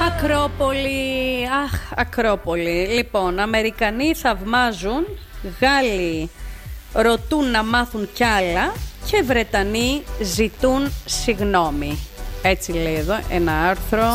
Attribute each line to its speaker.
Speaker 1: Ακρόπολη. Αχ, Ακρόπολη. Λοιπόν, Αμερικανοί θαυμάζουν, Γάλλοι ρωτούν να μάθουν κι άλλα και Βρετανοί ζητούν συγγνώμη. Έτσι λέει εδώ ένα άρθρο